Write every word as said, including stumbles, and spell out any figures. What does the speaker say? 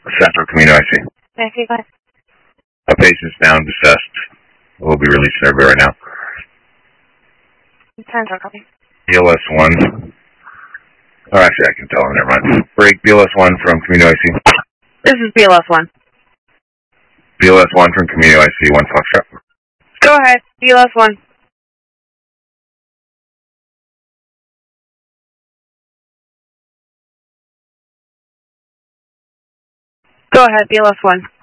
Central Camino, I see. Okay, go ahead. A patient's down, assessed. We'll be releasing everybody right now. Central, copy. B L S one. Oh, actually, I can tell him. Never mind. Break B L S one from Camino, I C. This is B L S one. B L S one from Camino, I C. One Foxtrot. Go ahead. B L S one. Go ahead. B L S one.